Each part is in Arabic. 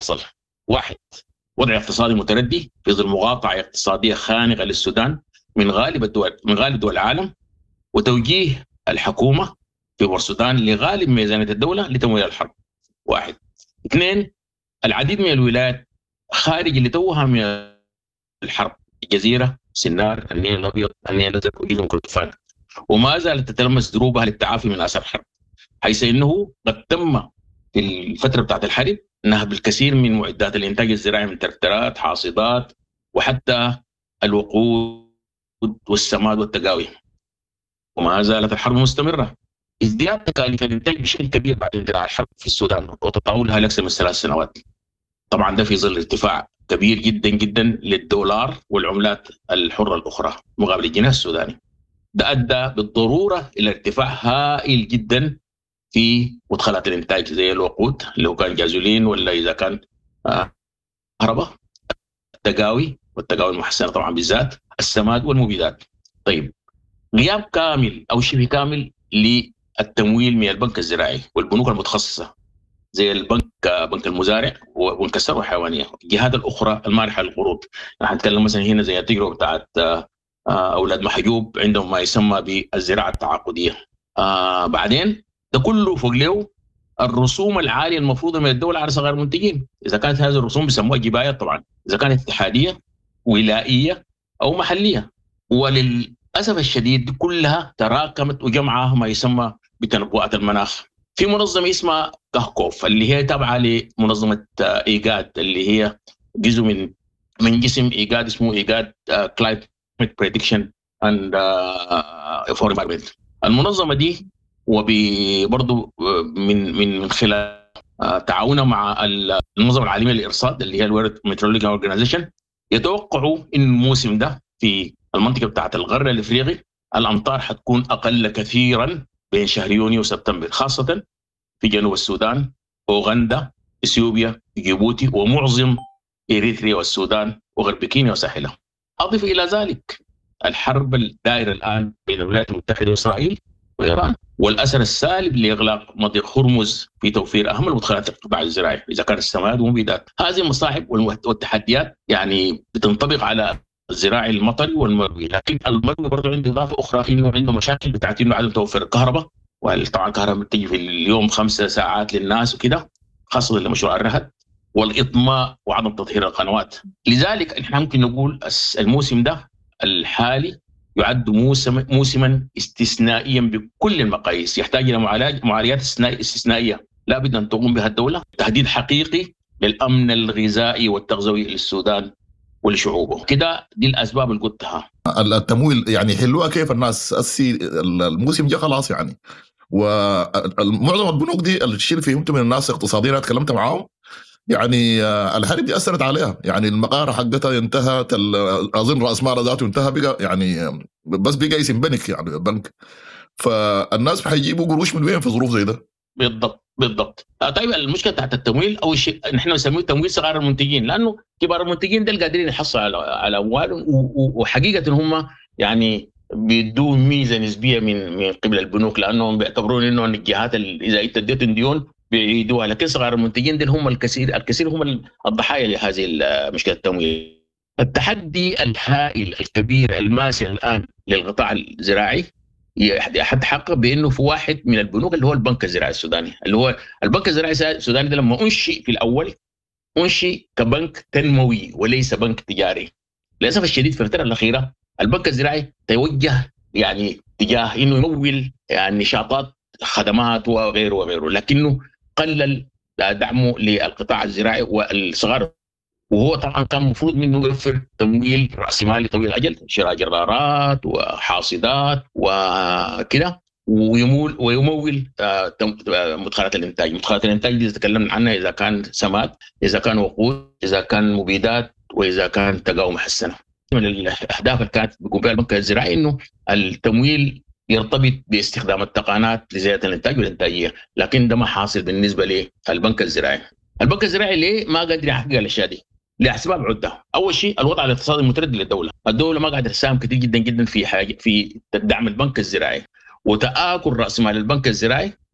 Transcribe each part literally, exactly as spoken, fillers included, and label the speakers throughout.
Speaker 1: يحصل: واحد، وضع اقتصادي متردي في ظل مقاطعة اقتصادية خانقة للسودان من غالب الدول من غالب دول العالم، وتوجيه الحكومة في السودان لغالب ميزانية الدولة لتمويل الحرب. واحد. اثنين، العديد من الولايات خارج اللي توها من الحرب: الجزيرة، سنار، النيل الأبيض، النيل الأزرق، وجيزة وكردفان، وما زالت تتلمس دروبها للتعافي من آثار الحرب، حيث أنه قد تم في الفترة بتاعت الحرب نهب الكثير من معدات الإنتاج الزراعي من تركترات، حاصدات، وحتى الوقود والسماد والتقاوي. وما زالت الحرب مستمرة. ازدياد تكاليف الإنتاج بشكل كبير بعد اندلاع الحرب في السودان وتطاولها لأكثر من ثلاث سنوات. طبعا ده في ظل ارتفاع كبير جدا جدا للدولار والعملات الحرة الأخرى مقابل الجنيه السوداني. ده أدى بالضرورة إلى ارتفاع هائل جدا في مدخلات الإنتاج زي الوقود اللي هو كان جازولين، ولا إذا كان كهرباء، التقاوي والتقاوي المحسنة طبعا بالذات، السماد والمبيدات. طيب، غياب كامل أو شبه كامل للتمويل من البنك الزراعي والبنوك المتخصصة زي البنك بنك المزارع وبنك الثروة الحيوانية، الجهات الأخرى المانحة للقروض. نحن نتكلم مثلا هنا زي التجربة بتاعت أولاد محجوب عندهم ما يسمى بالزراعة التعاقدية. آه بعدين ده كله فوق له الرسوم العالية المفروضة من الدولة على صغار المنتجين. إذا كانت هذه الرسوم بيسموها جبايات طبعا، إذا كانت اتحادية ولائية أو محلية. وللأسف الشديد دي كلها تراكمت وجمعها ما يسمى بتنبؤات المناخ في منظمة اسمها كهكوف، اللي هي تابعة لمنظمة إيجاد، اللي هي جزء من من جسم إيجاد اسمه إيجاد Climate Prediction and for Environment. المنظمة دي وبرضه من من من خلال تعاونها مع المنظمة العالمية للإرصاد اللي هي الورد ميترولوجي أورجانيزيشن يتوقعوا إن الموسم ده في المنطقة بتاعت الغرب الإفريقي الأمطار حتكون أقل كثيرا بين شهر يونيو وسبتمبر، خاصة في جنوب السودان، أوغندا، إثيوبيا، جيبوتي، ومعظم إريتريا والسودان وغرب كينيا وساحلها. أضف إلى ذلك الحرب الدائرة الآن بين الولايات المتحدة وإسرائيل وإيران، والأثر السالب لإغلاق مضيق هرمز في توفير أهم المدخلات القطاع الزراعي إذا كان السماد ومبيدات. هذه المصاعب والتحديات يعني بتنطبق على الزراعي المطري والمروي، لكن المروي برضه عنده إضافة أخرى إنه عنده مشاكل بتاعت إنه عدم توفر الكهرباء، وطبعا الكهرباء بتجي في اليوم خمسة ساعات للناس وكده، خاصة لمشروع الرهد، والإطماء وعدم تطهير القنوات. لذلك احنا ممكن نقول الموسم ده الحالي يعد موسم موسما استثنائيا بكل المقاييس، يحتاج إلى معالجات استثنائية لا بد أن تقوم بها الدولة، تهديد حقيقي للأمن الغذائي والتغذوي للسودان ولشعوبه. كده دي الأسباب اللي قلتها.
Speaker 2: التمويل يعني حلوها كيف الناس أسي الموسم جاء خلاص يعني، ومعظم البنوك دي الشيء فيهم من الناس اقتصاديين اتكلمت معاهم يعني الحرب دي أثرت عليها، يعني المقارة حقتها انتهت، أظن رأس مال ذاته انتهى بقى يعني بس بقى اسم بنك يعني بنك، فالناس حيجيبوا قروش من وين في ظروف زي ده؟
Speaker 1: بالضبط بالضبط. طيب المشكله تحت التمويل اول شيء نحن نسميه تمويل صغار المنتجين، لانه كبار المنتجين ده قادرين يحصلوا على على اموال، وحقيقه هم يعني بيدوا ميزه نسبيه من من قبل البنوك، لانهم بيعتبرون انه الجهات اذا انت اديتهم ديون بيعيدوها، لكن صغار المنتجين دول هم الكثير الكثير هم الضحايا لهذه مشكله التمويل. التحدي الهائل الكبير الماسي الان للقطاع الزراعي يتحقق بانه في واحد من البنوك اللي هو البنك الزراعي السوداني، اللي هو البنك الزراعي السوداني ده لما انشئ في الاول انشئ كبنك تنموي وليس بنك تجاري. للاسف الشديد في الفتره الاخيره البنك الزراعي توجه يعني تجاه انه يمول يعني نشاطات خدمات وغيره وغيره، لكنه قلل دعمه للقطاع الزراعي والصغار، وهو طبعا كان المفروض منه يوفر تمويل رأس مالي طويل الأجل، شراء جرارات وحاصدات وكده، ويمول ويمول مدخلات الإنتاج. مدخلات الإنتاج دي تكلمنا عنها إذا كان سماد، إذا كان وقود، إذا كان مبيدات، وإذا كان تقاوم محسنة. من الأهداف اللي كانت بيقوم بها البنك الزراعي إنه التمويل يرتبط باستخدام التقنيات لزيادة الإنتاج والإنتاجية، لكن ده ما حاصل بالنسبة للبنك الزراعي. البنك الزراعي ليه ما قادر يحقق الأشياء دي؟ لأسباب عدة. أول شيء الوضع الاقتصادي المتردد للدولة، الدولة ما قاعدة تساهم كثير جدا جدا في حاجة في دعم البنك الزراعي، وتآكل رأس مال البنك الزراعي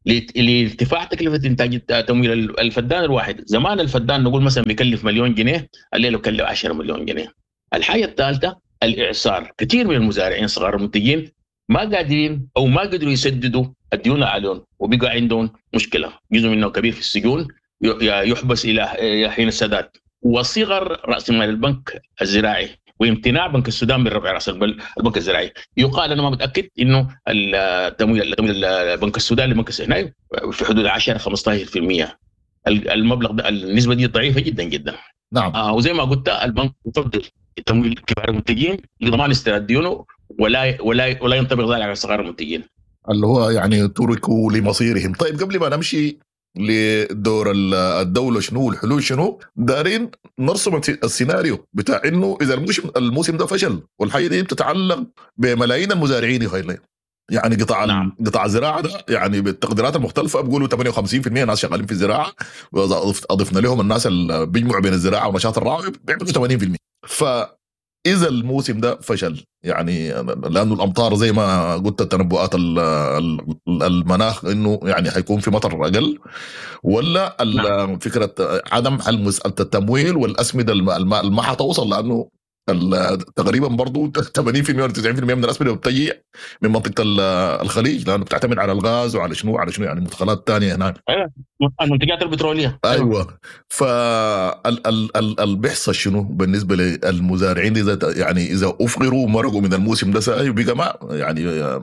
Speaker 1: لارتفاع تكلفة إنتاج تمويل الفدان الواحد. زمان الفدان نقول مثلا بيكلف مليون جنيه، الليلة بيكلف عشرة مليون جنيه. الحاجة الثالثة الإعصار. كثير من المزارعين صغار المنتجين ما قادرين أو ما قدروا يسددوا الديون عليهم، وبقى عندهم مشكلة. جزء منه كبير في السجون يحبس إلى حين السداد. وصغر رأس مال البنك الزراعي وامتناع بنك السودان من رفع راس البنك الزراعي. يقال انا ما متاكد انه التمويل البنك السوداني لبنك السودان في حدود عشرة خمسة عشر بالمئة. المبلغ ده النسبه دي ضعيفه جدا جدا.
Speaker 2: نعم.
Speaker 1: آه وزي ما قلت البنك يفضل تمويل كبار المنتجين لضمان استرداد ديونه، ولا ولا ولا ينطبق ذلك على صغار المنتجين
Speaker 2: اللي هو يعني تركوا لمصيرهم. طيب قبل ما نمشي لدور الدولة شنو والحلول شنو، دارين نرسم السيناريو بتاع انه اذا الموسم الموسم ده فشل، والحاجة دي بتتعلق بملايين المزارعين يخيلين. يعني قطاع نعم. قطاع الزراعة ده يعني بالتقديرات المختلفة بيقولوا ثمانية وخمسين بالمئة ناس شغالين في الزراعة، واضفنا لهم الناس اللي بيجمعوا بين الزراعة ونشاط الراعي بيعملوا ثمانين بالمئة. ف إذا الموسم ده فشل، يعني لأنه الأمطار زي ما قلت التنبؤات المناخ إنه يعني هيكون في مطر أقل، ولا نعم. فكرة عدم حل مسألة التمويل والأسمدة ما حتوصل، لأنه تقريبا برضو ثمانين بالمئة ولا تسعين بالمئة من الأسمدة بتجي من منطقة الخليج، لأنه بتعتمد على الغاز وعلى شنو على شنو يعني مدخلات تانية هناك.
Speaker 1: أيوة المنتجات البترولية.
Speaker 2: أيوة. فال بيحصل شنو بالنسبة للمزارعين إذا يعني إذا أفقروا مرقوا من الموسم ده ساي وبقى ما يعني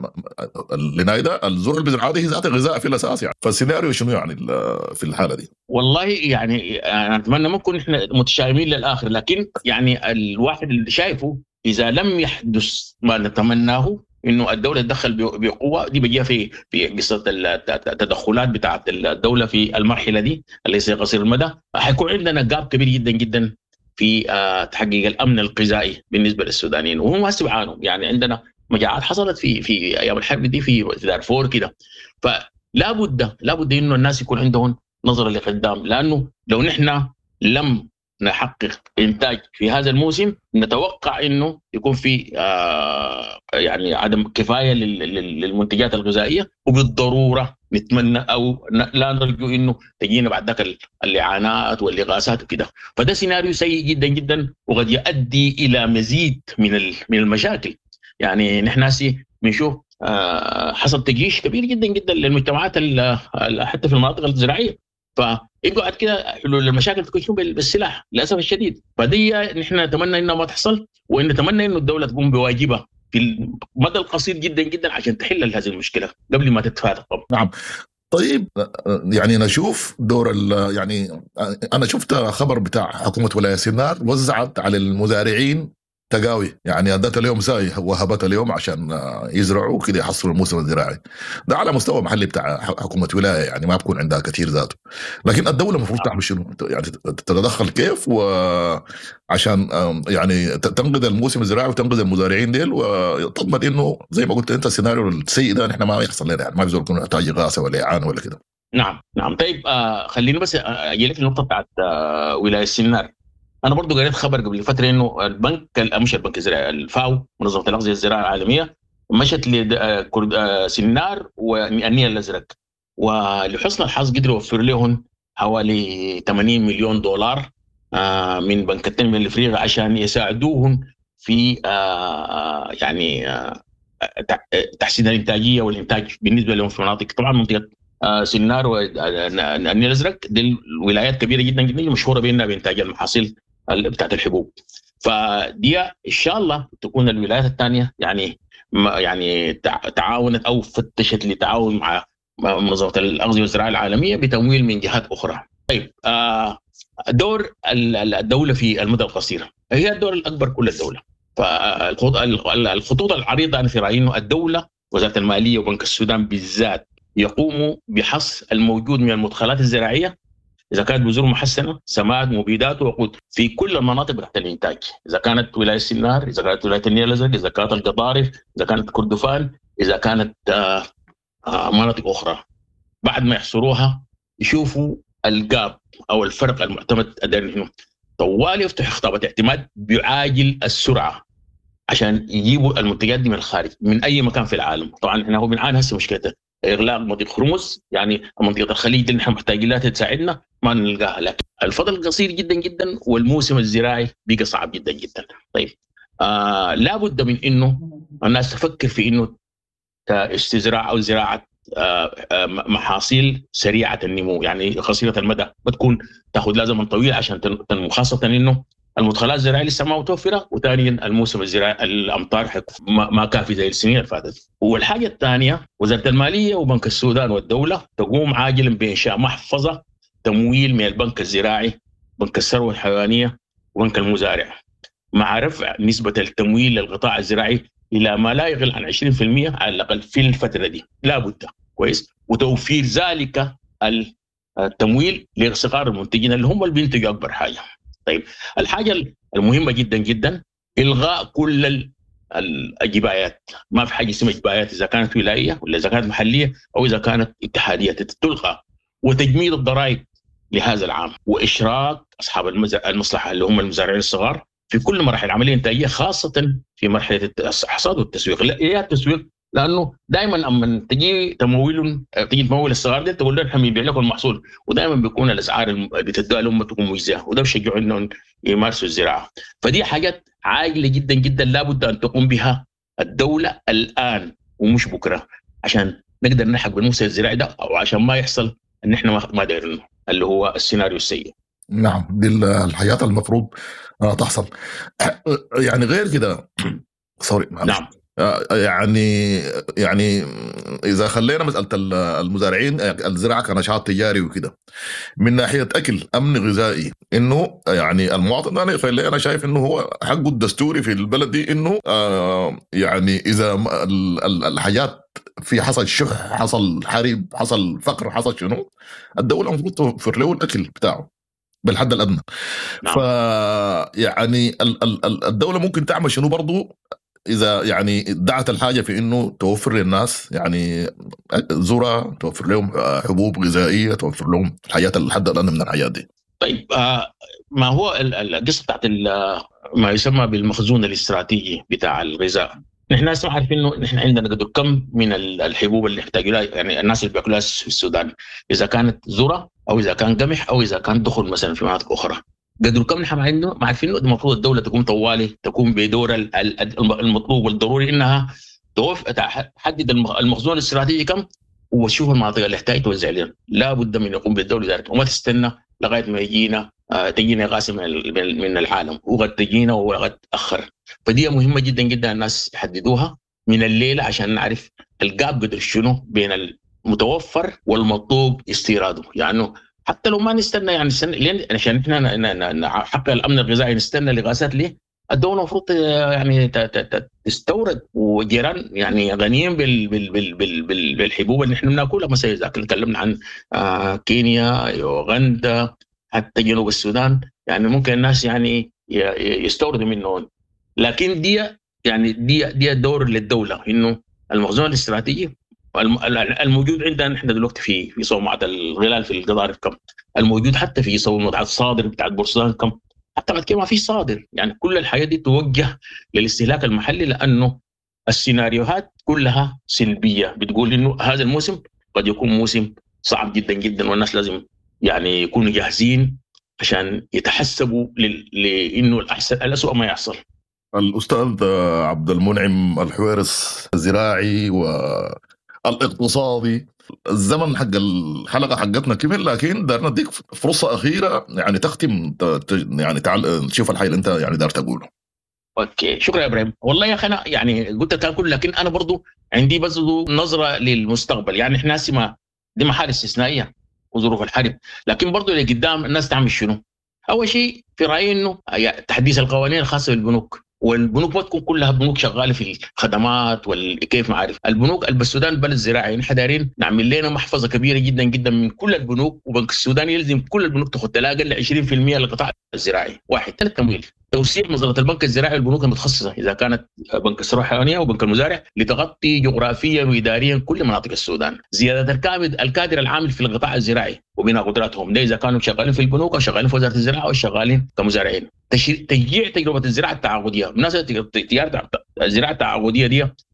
Speaker 2: لنا ده الزرع البزراعة دي ذات غذاء في الأساس يعني. فالسيناريو شنو يعني في الحالة دي؟
Speaker 1: والله يعني أنا أتمنى ممكن إحنا متشائمين للآخر، لكن يعني الواحد اللي شايفه إذا لم يحدث ما نتمناه إنه الدولة تدخل بقوة دي، بيجيها في في قصة التدخلات بتاعة الدولة في المرحلة دي ليس قصير المدى، حيكون عندنا جاب كبير جدا جدا في تحقيق الأمن الغذائي بالنسبة للسودانيين. وهم هسه بيعانوا، يعني عندنا مجاعات حصلت في في أيام الحرب دي في دارفور كده. فلا بد لا بد إنه الناس يكون عندهم نظرة لقدام، لأنه لو نحن لم نحقق إنتاج في هذا الموسم نتوقع إنه يكون في آه يعني عدم كفاية للمنتجات الغذائية، وبالضرورة نتمنى أو لا نرجو إنه تجينا بعد ذلك الإعانات والإغاثات وكده. فده سيناريو سيء جدا جدا، وقد يؤدي إلى مزيد من من المشاكل. يعني نحن ناسي بنشوف آه حصل تجيش كبير جدا جدا للمجتمعات حتى في المناطق الزراعية، فيقعد كده حلول المشاكل تكون شنو بالسلاح للاسف الشديد. فدي نحن نتمنى انها ما تحصل، وان نتمنى انه الدوله تقوم بواجبها في المدى القصير جدا جدا عشان تحل هذه المشكله قبل ما تتفادى.
Speaker 2: نعم. طيب يعني نشوف دور يعني انا شفت خبر بتاع حكومه ولايه سينار وزعت على المزارعين تقاوي، يعني ادت اليوم ساي وهبت اليوم عشان يزرعوا كده يحصلوا الموسم الزراعي ده على مستوى محلي بتاع حكومه ولايه، يعني ما بكون عندها كثير ذاته. لكن الدوله المفروض تعمل شنو؟ يعني تتدخل كيف وعشان يعني تنقذ الموسم الزراعي وتنقذ المزارعين ديل، وتضمن انه زي ما قلت انت السيناريو السيء ده نحن ما يحصل لنا، يعني ما بيزول يكون نحتاج غاثه ولا اعانه ولا كده.
Speaker 1: نعم نعم. طيب آه خليني بس اجي لك النقطه بتاعت آه ولايه سينار. أنا برضو قريت خبر قبل فترة إنه البنك مش البنك الزراعي الفاو منظمة الأغذية الزراعية العالمية مشت لسينار والنيل الأزرق، ولحسن الحظ قدروا يوفر لهم حوالي ثمانين مليون دولار من بنك التنمية الإفريقي عشان يساعدوهم في يعني تحسين الإنتاجية والإنتاج بالنسبة لهم في مناطق. طبعا منطقة سينار والنيل الأزرق دي الولايات كبيرة جدا جدا مشهورة بينها بإنتاج المحاصيل بتاعت الحبوب. فدي إن شاء الله تكون الولايات الثانية يعني يعني تعاونت أو فتشت لتعاون مع منظمة الأغذية والزراعة العالمية بتمويل من جهات أخرى. طيب دور الدولة في المدى القصير هي الدور الأكبر كل الدولة. فالخطوط العريضة أنا في رأيي إنه الدولة وزارة المالية وبنك السودان بالذات يقوموا بحص الموجود من المدخلات الزراعية، إذا كانت بذور محسنة، سماد، مبيدات، ووقود في كل المناطق تحت الإنتاج، إذا كانت ولاية سينار، إذا كانت ولاية النيل الأزرق، إذا كانت القطارف، إذا كانت كردفان، إذا كانت آآ آآ مناطق أخرى. بعد ما يحصروها يشوفوا الجاب أو الفرق المعتمد أدري طوال يفتح خطابة اعتماد بعاجل السرعة عشان يجيبوا المنتجات دي من الخارج من أي مكان في العالم. طبعا إحنا هو بنعاني هسه مشكلة اغلاق مضيق هرمز، يعني منطقه الخليج اللي نحن محتاجين لها تساعدنا ما نلقاها، لكن الفضل قصير جدا جدا والموسم الزراعي بقى صعب جدا جدا. طيب آه لابد من انه الناس تفكر في انه استزراع او زراعه آه آه محاصيل سريعه النمو، يعني قصيره المدى، بتكون تاخذ لها زمن طويل عشان تنمو، خاصه انه المدخلات الزراعيه لسه ما متوفره، وثانيا الموسم الزراعي الامطار ما كافي زي السنين اللي فاتت. والحاجه الثانيه وزاره الماليه وبنك السودان والدوله تقوم عاجلا بانشاء محفظه تمويل من البنك الزراعي، بنك الثروه الحيوانيه وبنك المزارع، مع رفع نسبه التمويل للقطاع الزراعي الى ما لا يقل عن عشرين بالمئة على الاقل في الفتره دي، لا بد كويس، وتوفير ذلك التمويل لصغار المنتجين اللي هم اللي بينتجوا اكبر حاجه. طيب الحاجه المهمه جدا جدا الغاء كل الجبايات، ما في حاجه اسمها جبايات اذا كانت ولايه ولا اذا كانت محليه او اذا كانت اتحاديه، تلغى، وتجميد الضرائب لهذا العام، واشراك اصحاب المصلحه اللي هم المزارعين الصغار في كل مراحل العمليه الانتاجيه، خاصه في مرحله الحصاد والتسويق. لا التسويق لانه دائما لما تجي تمويل تجي تمول الصغار دي تقول لهم نحن بنبيع لكم المحصول، ودائما بيكون الاسعار اللي بتدوها لهم تكون مجزيه، وده بيشجعوا انهم يمارسوا الزراعه. فدي حاجات عاجله جدا جدا لابد ان تقوم بها الدوله الان ومش بكره، عشان نقدر نلحق بالموسم الزراعي ده، او عشان ما يحصل ان احنا ما دايرينه اللي هو السيناريو السيء.
Speaker 2: نعم، دي الحياه المفروض تحصل. يعني غير كده سوري
Speaker 1: نعم
Speaker 2: يعني يعني إذا خلينا مسألة المزارعين الزراعة كنشاط تجاري وكده، من ناحية أكل أمن غذائي، إنه يعني المواطن أنا فاللي أنا شايف إنه هو حقه الدستوري في البلد دي، إنه آه يعني إذا الحاجات في حصل شح، حصل حرب، حصل فقر، حصل شنو، الدولة المفروض توفر له الأكل بتاعه بالحد الأدنى.
Speaker 1: نعم.
Speaker 2: فيعني الدولة ممكن تعمل شنو برضو إذا يعني دعت الحاجة في إنه توفر للناس يعني ذرة، توفر لهم حبوب غذائية، توفر لهم الحاجات الحد الأدنى من الحاجات دي.
Speaker 1: طيب آه ما هو القصة بتاعت ما يسمى بالمخزون الاستراتيجي بتاع الغذاء، نحن ناس عارفين إنه نحن عندنا قدر كم من الحبوب اللي يحتاجوا، يعني الناس اللي بياكلوها في السودان، إذا كانت ذرة أو إذا كان قمح أو إذا كان دخل مثلا في مناطق أخرى، قدر كم نحن عندنا ما عارفين إنه المفروض الدولة تقوم طوالي تقوم بدور المطلوب والضروري، إنها تحدد المخزون الاستراتيجي كم وتشوف المناطق اللي يحتاج توزع لنا. لا بد من يقوم بالدولة ذلك، وما تستنى لغاية ما يجينا آه تجينا غاسم من العالم، وقد تجينا وقد تأخر. فدي مهمة جدا جدا الناس يحددوها من الليلة عشان نعرف الجاب قدر شنو بين المتوفر والمطلوب استيراده، يعني حتى لو ما نستنى يعني نستنى عشان احنا نحقق الامن الغذائي نستنى لغاسات ليه، الدوله المفروض يعني تستورد، وجيران يعني غنيين بال بال بال بال بالحبوب اللي احنا بناكلها، مثلا اذا تكلمنا عن آه كينيا، يوغندا، حتى جنوب السودان، يعني ممكن الناس يعني يستوردوا منه. لكن دي يعني دي دي دور للدوله، انه المخزون الاستراتيجي الموجود عندنا نحن دلوقتي في في صومعة الغلال في القضارف كم، الموجود حتى في صومعة الصادر بتاع البورسودان كم، حتى بعد كده ما في صادر. يعني كل الحياة دي توجه للاستهلاك المحلي، لأنه السيناريوهات كلها سلبية، بتقول إنه هذا الموسم قد يكون موسم صعب جدا جدا، والناس لازم يعني يكونوا جاهزين عشان يتحسبوا لإنه الأحسن الأسوأ ما يحصل.
Speaker 2: الأستاذ عبد المنعم الحويرس، الزراعي والاقتصادي، الزمن حق الحلقة حقتنا كمل، لكن دارنا نديك فرصة أخيرة يعني تختم يعني تعال تشوف الحي اللي أنت يعني دار تقوله.
Speaker 1: أوكي، شكرا يا إبراهيم. والله يا أخي يعني قلت كان كل، لكن أنا برضو عندي بس نظرة للمستقبل. يعني إحنا سما دي محال استثنائية وظروف الحرب، لكن برضو اللي قدام الناس تعمل شنو؟ أول شيء في رأيي إنه تحديث القوانين الخاصة بالبنوك، والبنوك ما تكون كلها بنوك شغاله في الخدمات والكيف معارف. البنوك السودان بلد زراعي، نحن دايرين نعمل لنا محفظه كبيره جدا جدا من كل البنوك، وبنك السودان يلزم كل البنوك تاخذ لا اقل عشرين بالمئة للقطاع الزراعي. واحد، ثلاث، تمويل، توسيع نظره البنك الزراعي والبنوك المتخصصه اذا كانت بنك الثروه الحيوانيه وبنك المزارع لتغطي جغرافيا واداريا كل مناطق السودان. زياده الكادر الكادر العامل في القطاع الزراعي وبناء قدراتهم، ده اذا كانوا شغالين في البنوك او شغالين في وزاره الزراعه او شغالين كمزارعين. تشجيع تجربه الزراعه التعاقديه، بالنسبه للزراعه التعاقديه دي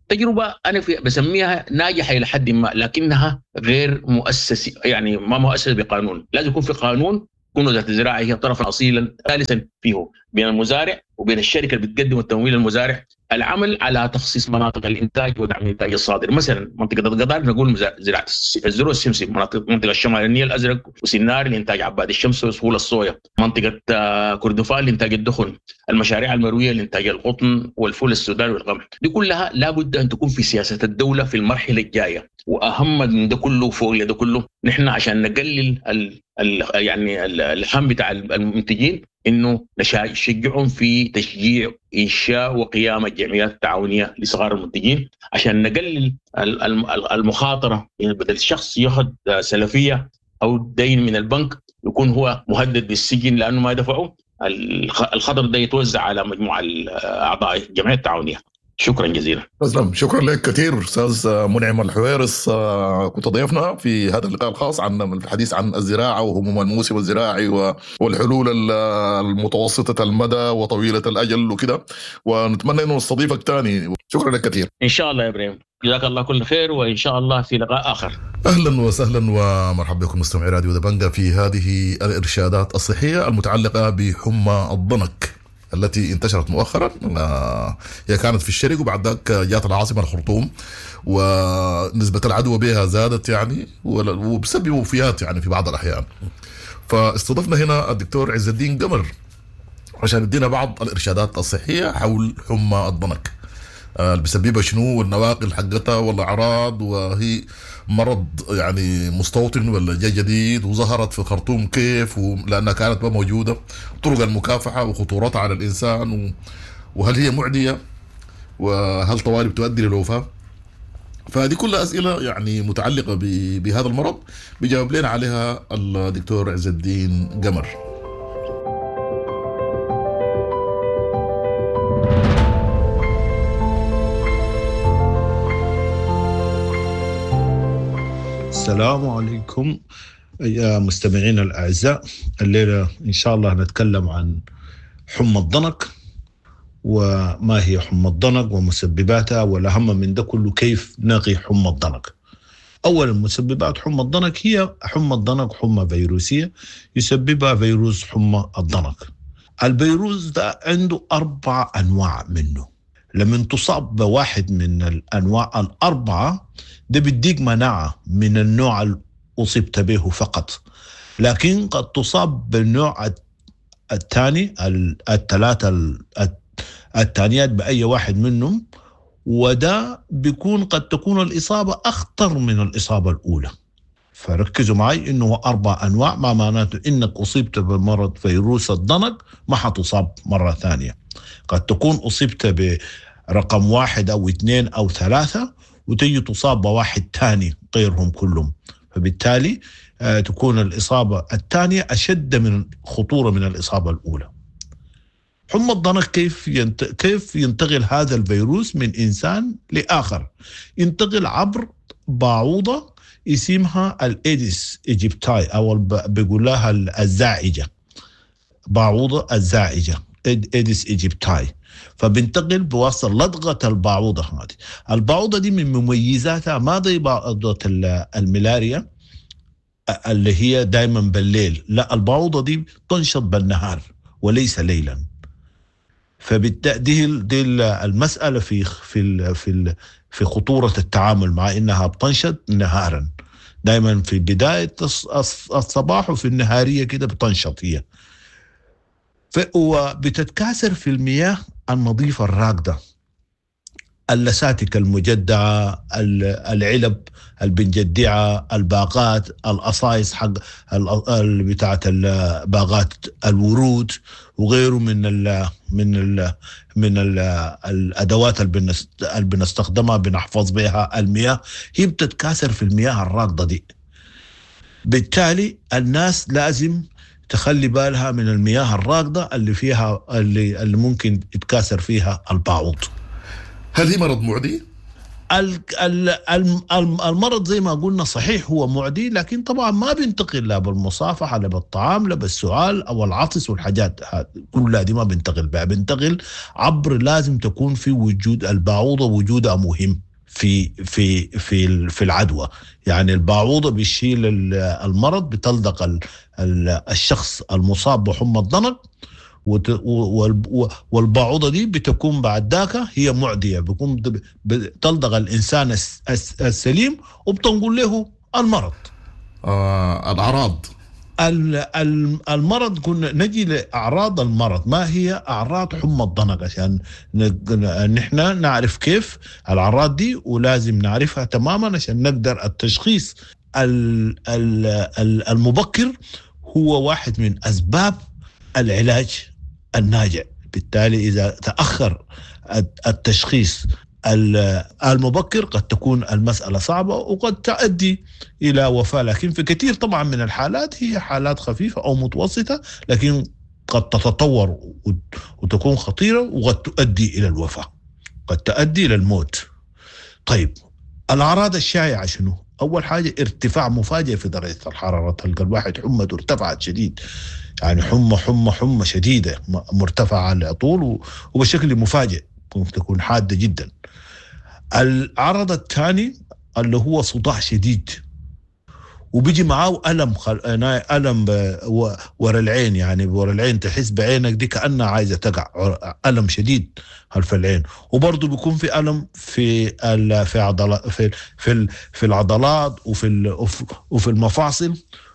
Speaker 1: تجربة أنا في بسميها ناجحة إلى حد ما، لكنها غير مؤسسة، يعني ما مؤسسة بقانون. لازم يكون في قانون، يكون وزارة الزراعة هي طرفا أصيلا ثالثا فيه بين المزارع وبين الشركة اللي بتقدم التمويل للمزارع، العمل على تخصيص مناطق الإنتاج ودعم الإنتاج الصادر. مثلا منطقة القضار نقول زراعة الزروع السمسي، منطقة الشمال النيل الأزرق وسنار لإنتاج عباد الشمس وسهول الصويا، منطقة كردفان لإنتاج الدخن، المشاريع المروية لإنتاج القطن والفول السوداني والقمح. دي كلها لابد أن تكون في سياسة الدولة في المرحلة الجاية. وأهم من ده كله فوق ده كله نحن عشان نقلل ال ال يعني الهم بتاع المنتجين، إنه نشجعهم في تشجيع إنشاء وقيام الجمعيات التعاونية لصغار المنتجين عشان نقلل المخاطرة. يعني بدل الشخص يأخذ سلفية أو دين من البنك يكون هو مهدد بالسجن لأنه ما دفعه، الخطر ده يتوزع على مجموعة أعضاء الجمعية التعاونية. شكرا جزيلا.
Speaker 2: أسلم، شكرا لك كثير أستاذ منعم الحويرس. كنت ضيفنا في هذا اللقاء الخاص عن الحديث عن الزراعة وهموم الموسم الزراعي والحلول المتوسطة المدى وطويلة الأجل وكده، ونتمنى أنه نستضيفك تاني. شكرا لك كثير.
Speaker 1: إن شاء الله يا إبراهيم، جزاك الله كل خير، وإن شاء الله في لقاء آخر.
Speaker 2: أهلا وسهلا ومرحبا بكم مستمعي راديو دبنجة في هذه الإرشادات الصحية المتعلقة بحمى الضنك التي انتشرت مؤخرا. هي كانت في الشرق وبعد ذلك جاءت العاصمة الخرطوم، ونسبة العدوى بها زادت يعني، وبسبب وفيات يعني في بعض الأحيان. فاستضفنا هنا الدكتور عز الدين قمر عشان يدينا بعض الإرشادات الصحية حول حمى الضنك، اللي بسببها شنو والنواقل حقتها والأعراض، وهي مرض يعني مستوطن ولا جاي جديد، وظهرت في الخرطوم كيف، لأنها كانت ما موجودة، طرق المكافحة وخطورتها على الإنسان، وهل هي معدية، وهل طوالي بتؤدي للوفاة. فهذه كلها أسئلة يعني متعلقة بهذا المرض بيجاوب لنا عليها الدكتور عز الدين قمر.
Speaker 3: السلام عليكم يا مستمعينا الأعزاء. الليلة إن شاء الله نتكلم عن حمى الضنك، وما هي حمى الضنك ومسبباتها، والأهم من ده كله كيف نقي حمى الضنك. أولا، مسببات حمى الضنك هي حمى الضنك حمى فيروسية يسببها فيروس حمى الضنك. الفيروس ده عنده أربع أنواع منه. لما تصاب بواحد من الأنواع الأربعة ده بيديك مناعة من النوع اللي أصبت به فقط، لكن قد تصاب بالنوع الثاني الثلاثة الثانيات بأي واحد منهم، وده بيكون قد تكون الإصابة أخطر من الإصابة الأولى. فركزوا معي إنه أربع أنواع، ما معناته إنك أصبت بمرض فيروس الضنك ما حتصاب مرة ثانية. قد تكون أصبت برقم واحد أو اثنين أو ثلاثة وتجي تصاب بواحد تاني غيرهم كلهم، فبالتالي آه تكون الإصابة الثانية أشد من خطورة من الإصابة الأولى. حمى الضنك كيف ينت... كيف ينتقل هذا الفيروس من إنسان لآخر؟ ينتقل عبر بعوضة اسمها الإيديس إيجيبتاي، أو بيقول لها الزائجة، بعوضة الزائجة إيديس إيجيبتاي. فبنتقل بواسطة لدغة البعوضة هذه. البعوضة دي من مميزاتها ما زي بعوضة الملاريا اللي هي دائما بالليل، لا، البعوضة دي تنشط بالنهار وليس ليلا. فبالتالي دي المسألة في في في في خطورة التعامل مع إنها بتنشط نهارا، دائما في بداية الصباح وفي النهارية كده بتنشط هي. وبتتكاثر في المياه النظيفة الراكدة، اللساتك المجدعة، العلب البنجدعة، الباقات، الأصايص حق بتاعت باقات الورود وغيره من ال من ال من ال الأدوات اللي بنستخدمها بنحفظ بها المياه، هي بتتكاثر في المياه الراكدة دي. بالتالي الناس لازم تخلي بالها من المياه الراكدة اللي فيها اللي, اللي ممكن يتكاثر فيها البعوض.
Speaker 2: هل هي مرض معدي؟
Speaker 3: المرض زي ما قلنا صحيح هو معدي، لكن طبعا ما بينتقل لا بالمصافحة لا بالطعام لا بالسؤال أو العطس والحاجات كلها دي ما بينتقل بها، بينتقل عبر لازم تكون في وجود البعوضة، وجودها مهم. في في في في العدوى. يعني البعوضة بيشيل المرض، بتلدق الشخص المصاب بحمى الضنك، والبعوضة دي بتكون بعد ذاك هي معدية، بيكون بتلدغ الإنسان السليم وبتنقل له المرض.
Speaker 2: آه الأعراض
Speaker 3: المرض، كنا نجي لأعراض المرض. ما هي أعراض حمى الضنك عشان نحن نعرف كيف الأعراض دي، ولازم نعرفها تماما عشان نقدر التشخيص المبكر هو واحد من أسباب العلاج الناجع. بالتالي إذا تأخر التشخيص المبكر قد تكون المسألة صعبة وقد تؤدي إلى وفاة. لكن في كثير طبعا من الحالات هي حالات خفيفة أو متوسطة، لكن قد تتطور وتكون خطيرة وقد تؤدي إلى الوفاة، قد تؤدي إلى الموت. طيب الأعراض الشائعة شنو؟ أول حاجة ارتفاع مفاجئ في درجة الحرارة، تلقى الواحد حمته ارتفعت شديد، يعني حمى حمى حمى شديدة مرتفعة على طول وبشكل مفاجئ، ممكن تكون حادة جدا. العرض الثاني اللي هو صداع شديد وبيجي معاه ألم خل... ألم ورا العين، يعني ورا العين تحس بعينك دي كأنها عايزة تقع، ألم شديد خلف العين. وبرضه بيكون في ألم في ال... في عضلات في في في العضلات وفي ال... وفي المفاصل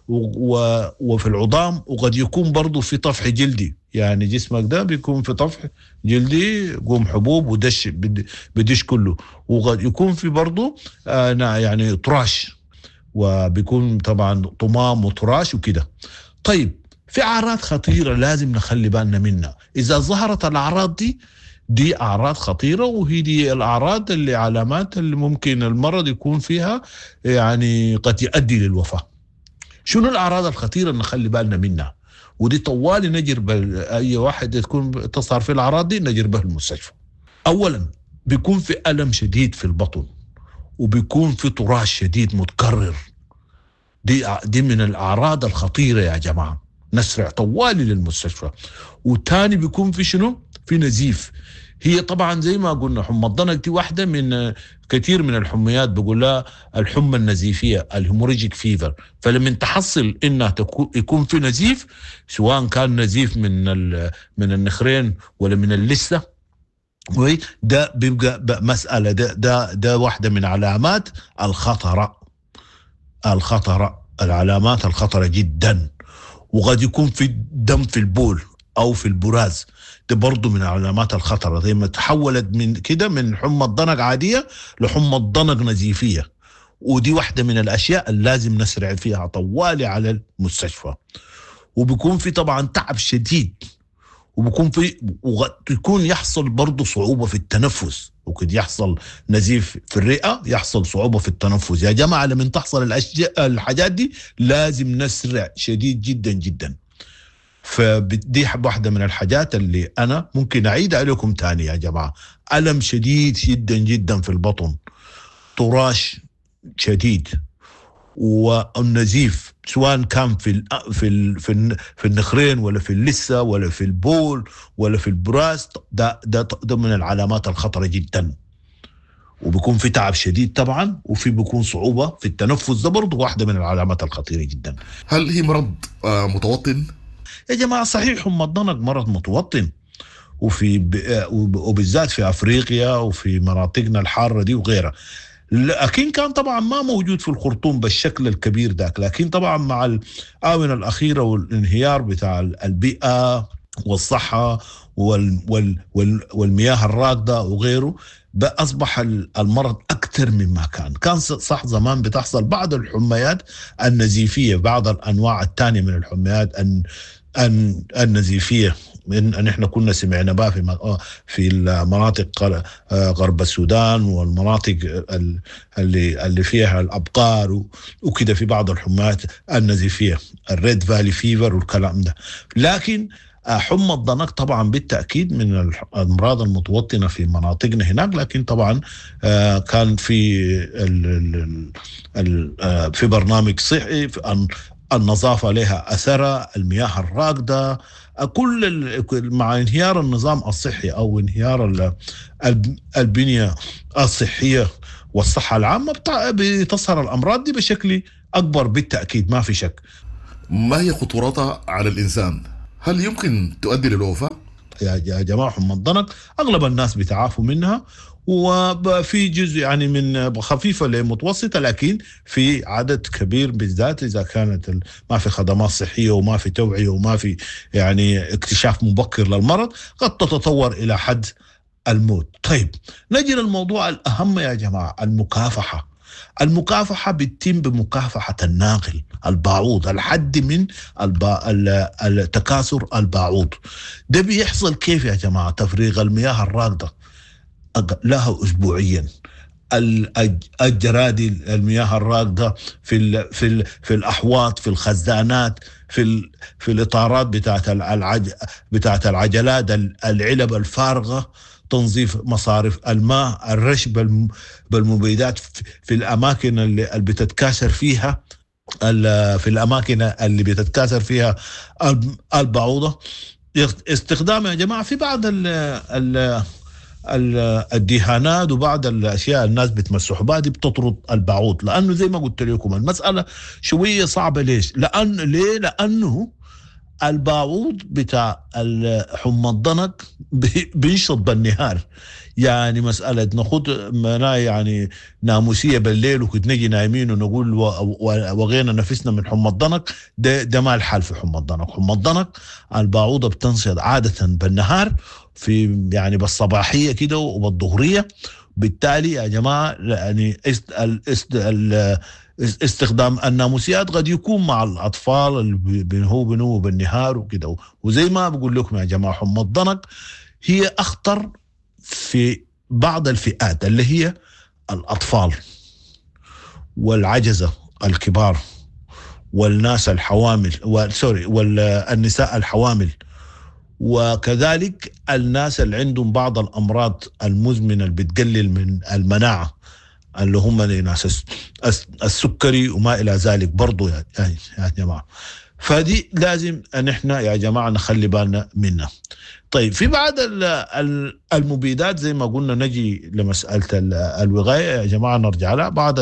Speaker 3: وفي العظام، وقد يكون برضو في طفح جلدي، يعني جسمك ده بيكون في طفح جلدي، قوم حبوب ودش بدش كله. وقد يكون في برضو آه يعني طراش، وبيكون طبعا طمام وطراش وكده. طيب في أعراض خطيرة لازم نخلي بالنا منها. إذا ظهرت الأعراض دي دي أعراض خطيرة، وهي دي الأعراض اللي علامات اللي ممكن المرض يكون فيها يعني قد يؤدي للوفاة. شنو الأعراض الخطيرة اللي نخلي بالنا منها؟ ودي طوالي نجرب أي واحد تكون تظهر في الأعراض دي نجربه المستشفى. أولا بيكون في ألم شديد في البطن، وبيكون في طراش شديد متكرر. دي دي من الأعراض الخطيرة يا جماعة، نسرع طوالي للمستشفى. والتاني بيكون في شنو؟ في نزيف. هي طبعا زي ما قلنا حمى الضنك دي واحدة من كثير من الحميات بقول لها الحمى النزيفية، الهيموريجيك فيفر. فلما تحصل انها يكون في نزيف، سواء كان نزيف من من النخرين ولا من اللثة، ده بيبقى مسألة، ده ده ده واحدة من علامات الخطرة الخطرة العلامات الخطرة جدا. وقد يكون في دم في البول أو في البراز، ده برضو من علامات الخطرة، زي ما تحولت من كده من حمى الضنك عادية لحمى الضنك نزيفية. ودي واحدة من الأشياء اللي لازم نسرع فيها طوالي على المستشفى. وبيكون في طبعا تعب شديد، وبيكون في ويكون يحصل برضو صعوبة في التنفس، وقد يحصل نزيف في الرئة، يحصل صعوبة في التنفس. يا جماعة لما تحصل الأشياء الحاجات دي لازم نسرع شديد جدا جدا. فدي واحدة من الحاجات اللي أنا ممكن أعيد عليكم تاني يا جماعة. ألم شديد جدا جدا في البطن، طراش شديد، والنزيف سواء كان في ال في ال في, ال في النخرين ولا في اللثة ولا في البول ولا في البراز، ده ده ده من العلامات الخطرة جدا. وبيكون في تعب شديد طبعا، وفي بيكون صعوبة في التنفس، ده برضو واحدة من العلامات الخطيرة جدا.
Speaker 2: هل هي مرض آه متوطن؟
Speaker 3: يا جماعة صحيح حمى الضنك مرض متوطن، وفي وبالذات في أفريقيا وفي مناطقنا الحارة دي وغيرها. لكن كان طبعا ما موجود في الخرطوم بالشكل الكبير ذاك، لكن طبعا مع الآونة الأخيرة والانهيار بتاع البيئة والصحة وال وال وال والمياه الراكدة وغيره، أصبح المرض أكثر مما كان. كان صح زمان بتحصل بعض الحميات النزيفية، بعض الأنواع الثانية من الحميات النزيفية ان احنا كنا سمعنا بها في في المناطق غرب السودان والمناطق اللي اللي فيها الابقار وكده، في بعض الحميات النزيفيه، الريد فالي فيفر والكلام ده. لكن حمى الضنك طبعا بالتاكيد من الامراض المتوطنه في مناطقنا هناك، لكن طبعا كان في في برنامج صحي، النظافة لها أثرها، المياه الراكدة، كل مع انهيار النظام الصحي أو انهيار البنية الصحية والصحة العامة بتظهر الأمراض دي بشكل أكبر بالتأكيد، ما في شك.
Speaker 2: ما هي خطورتها على الإنسان؟ هل يمكن تؤدي للوفاة؟
Speaker 3: يا جماعة حمى الضنك أغلب الناس بتعافوا منها، وفي جزء يعني من خفيفة لمتوسطة، لكن في عدد كبير بالذات إذا كانت ما في خدمات صحية وما في توعية وما في يعني اكتشاف مبكر للمرض قد تتطور إلى حد الموت. طيب نجي للموضوع الأهم يا جماعة، المكافحة. المكافحة بتتم بمكافحة الناقل البعوض، الحد من التكاثر البعوض. ده بيحصل كيف يا جماعة؟ تفريغ المياه الراكدة لها أسبوعيا، الجرادي المياه الراكدة في ال في ال في الأحواض، في الخزانات، في ال في الإطارات بتاعت العج بتاعت العجلات، العلب الفارغة، تنظيف مصارف الماء، الرش بالمبيدات في الأماكن اللي بتتكاثر فيها في الأماكن اللي بتتكاثر فيها البعوضة. استخدام يا جماعة في بعض ال الدهانات وبعض الأشياء الناس بتمسحوا بها دي بتطرد البعوض، لأنه زي ما قلت لكم المسألة شوية صعبة. ليش؟ لأن ليه؟ لأنه البعوض بتاع حمى الضنك بينشط بالنهار، يعني مسألة ناخد منا يعني ناموسية بالليل وكنت نجي نايمين ونقول وغينا نفسنا من حمى الضنك، ده, ده ما الحال في حمى الضنك. حمى الضنك البعوضة بتنشط عادة بالنهار في يعني بالصباحية كده وبالظهرية. بالتالي يا جماعة يعني است است استخدام الناموسيات قد يكون مع الأطفال اللي بينهو بينهو بالنهار وكده. وزي ما بقول لكم يا جماعة حمى الضنك هي أخطر في بعض الفئات اللي هي الأطفال والعجزة الكبار والناس الحوامل وسوري والنساء الحوامل، وكذلك الناس اللي عندهم بعض الأمراض المزمنة اللي بتقلل من المناعة اللي هم ناس السكري وما إلى ذلك برضو يا, يا جماعة. فدي لازم أن احنا يا جماعة نخلي بالنا منها. طيب في بعض المبيدات زي ما قلنا، نجي لمسألة الوقاية يا جماعة نرجع لها. بعض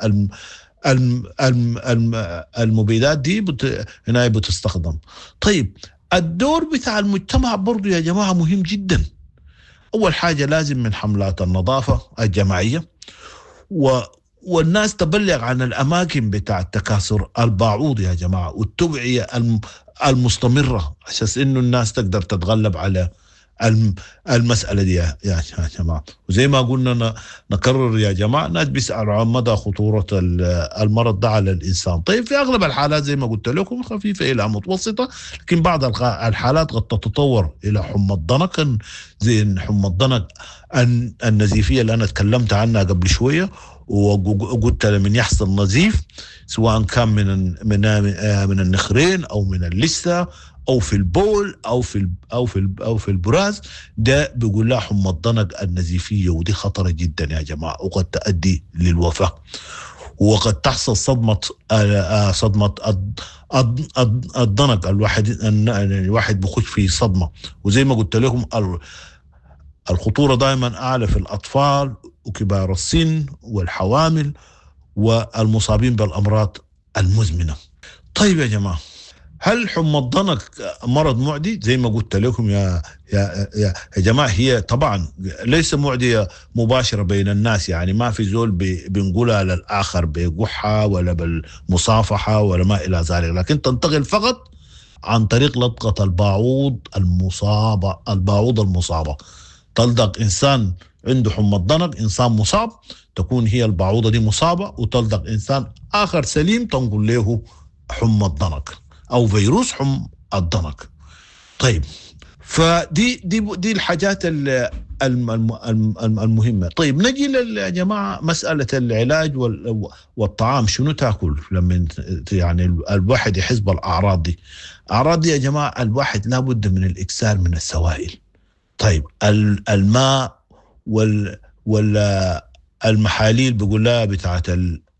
Speaker 3: المبيدات دي بت... هنا بتستخدم. طيب الدور بتاع المجتمع برضو يا جماعة مهم جدا. أول حاجة لازم من حملات النظافة الجماعية و والناس تبلغ عن الأماكن بتاع التكاثر البعوض يا جماعة، والتوعية المستمرة عشان إنه الناس تقدر تتغلب على المسألة دي يا جماعة. وزي ما قلنا نكرر يا جماعة، الناس بيسألوا عن مدى خطورة المرض ده على الإنسان. طيب في أغلب الحالات زي ما قلت لكم خفيفة إلى متوسطة، لكن بعض الحالات قد تتطور إلى حمى الضنك زي حمى الضنك النزيفية اللي أنا تكلمت عنها قبل شوية، وقلت من يحصل نزيف سواء كان من من من النخرين أو من اللثة أو في البول أو في أو في أو في البراز، ده بيقول لها حمى الضنك النزيفية، ودي خطرة جدا يا جماعة وقد تؤدي للوفاة. وقد تحصل صدمة صدمة الضنك، الواحد الواحد بيخش في صدمة. وزي ما قلت لكم الخطورة دائما أعلى في الأطفال وكبار السن والحوامل والمصابين بالأمراض المزمنة. طيب يا جماعة، هل حمى الضنك مرض معدي؟ زي ما قلت لكم يا يا يا, يا جماعة، هي طبعا ليس معدية مباشرة بين الناس، يعني ما في زول بنقولها للآخر بقحة ولا بالمصافحة ولا ما إلى ذلك، لكن تنتقل فقط عن طريق لطقة البعوض المصابة. البعوض المصابة تلدغ إنسان عنده حمى الضنك، إنسان مصاب، تكون هي البعوضة دي مصابة وتلدغ إنسان آخر سليم، تنقل له حمى الضنك أو فيروس حمى الضنك. طيب فدي دي دي الحاجات المهمة. طيب نجي يا جماعة مسألة العلاج والطعام، شنو تأكل لما يعني الواحد يحس بالأعراض دي؟ أعراض دي يا جماعة الواحد لابد من الإكثار من السوائل. طيب الماء وال والمحاليل بيقول لها بتاعت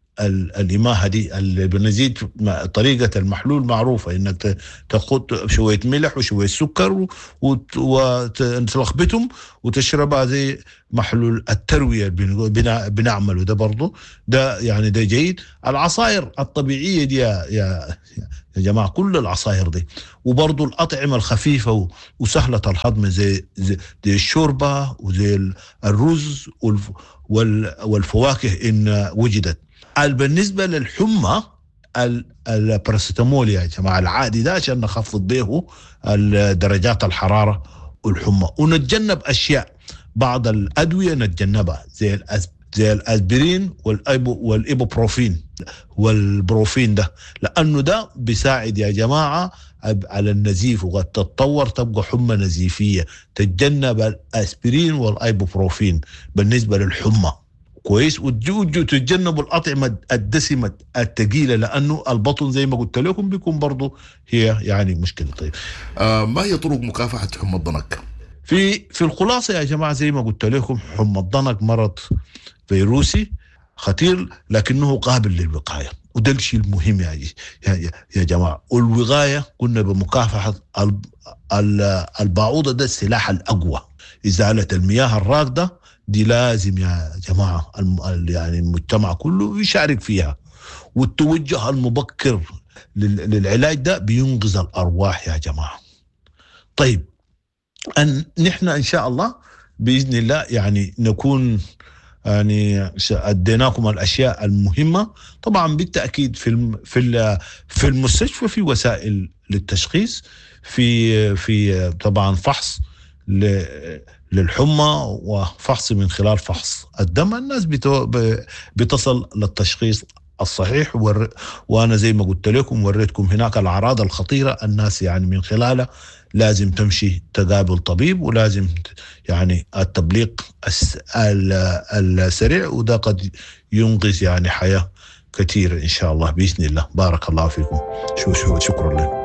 Speaker 3: الإماهة دي اللي بنزيد طريقة المحلول معروفة، إنك تاخد شوية ملح وشوية سكر وتلخبطهم وتشربها زي محلول التروية بنعمله ده برضو ده يعني ده جيد. العصائر الطبيعية دي يا, يا, يا جماعة كل العصائر دي، وبرضو الأطعمة الخفيفة وسهلة الهضم زي, زي, زي الشوربة وزي الرز والفواكه إن وجدت. بالنسبة للحمى الباراسيتامول يا جماعة العادي ده عشان نخفض به درجات الحرارة والحمى، ونتجنب أشياء بعض الأدوية نتجنبها زي زي الأسبرين والإيبوبروفين والبروفين ده، لأنه ده بيساعد يا جماعة على النزيف وقد تتطور تبقى حمى نزيفية. تتجنب الأسبرين والإيبوبروفين بالنسبة للحمى كويس، وتجوا تتجنبوا الأطعمة الدسمة الثقيلة لأنه البطن زي ما قلت لكم بيكون برضو هي يعني مشكلة. طيب
Speaker 2: آه ما هي طرق مكافحة حمى الضنك؟ في
Speaker 3: في الخلاصة يا جماعة زي ما قلت لكم حمى الضنك مرض فيروسي خطير لكنه قابل للوقاية، وده الشيء المهم يا, يا, يا جماعة. والوقاية كنا بمكافحة البعوضة ده السلاح الأقوى. إزالة المياه الراكدة دي لازم يا جماعة يعني المجتمع كله يشارك فيها، والتوجه المبكر للعلاج ده بينقذ الأرواح يا جماعة. طيب أن نحن إن شاء الله بإذن الله يعني نكون يعني أديناكم الأشياء المهمة. طبعا بالتأكيد في في في المستشفى في وسائل للتشخيص، في في طبعا فحص للحمى وفحص من خلال فحص الدم. الناس بتصل للتشخيص الصحيح، وأنا زي ما قلت لكم وريتكم هناك الأعراض الخطيرة الناس يعني من خلالها لازم تمشي تقابل طبيب، ولازم يعني التبليغ السريع، وده قد ينقذ يعني حياة كثيرة إن شاء الله بإذن الله. بارك الله فيكم. شو شو شكرا لك.